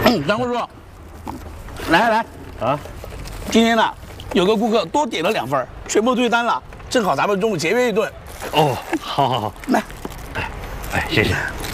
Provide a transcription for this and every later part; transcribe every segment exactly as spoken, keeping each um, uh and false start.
张叔叔，来来啊，今天呢有个顾客多点了两份，全部退单了，正好咱们中午节约一顿。 哦，好好好， 来， 哎哎，谢谢。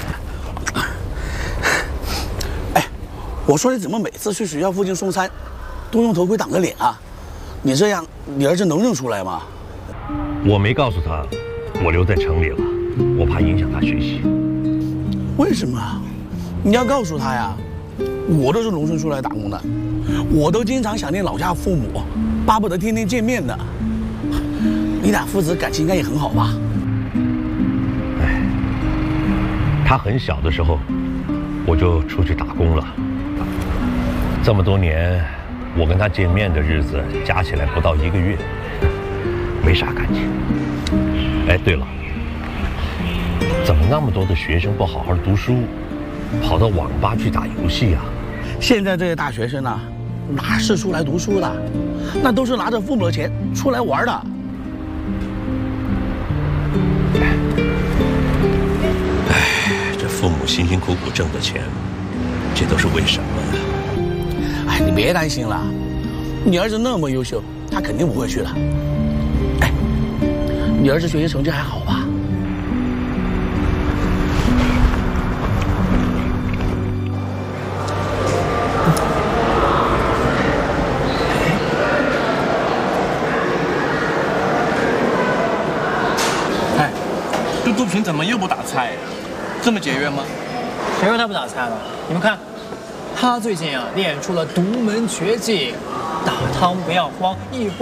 哎，我说你怎么每次去学校附近送餐，都用头盔挡个脸啊？你这样，你儿子能认出来吗？ 我没告诉他，我留在城里了，我怕影响他学习。 为什么？你要告诉他呀！我都是农村出来打工的，我都经常想念老家父母，巴不得天天见面的。你俩父子感情应该也很好吧？ 哎，他很小的时候，我就出去打工了。这么多年，我跟他见面的日子加起来不到一个月，没啥感情。哎，对了，怎么那么多的学生不好好读书，跑到网吧去打游戏啊？ 现在这些大学生啊，哪是出来读书的，那都是拿着父母的钱出来玩的。 哎，这父母辛辛苦苦挣的钱，这都是为什么呢？ 哎，你别担心了，你儿子那么优秀，他肯定不会去的。哎，你儿子学习成绩还好吧？ 哎，这杜平怎么又不打菜呀？这么节约吗？ 谁说他不打菜了？你们看，他最近啊练出了独门绝技，打汤不要慌，一慌。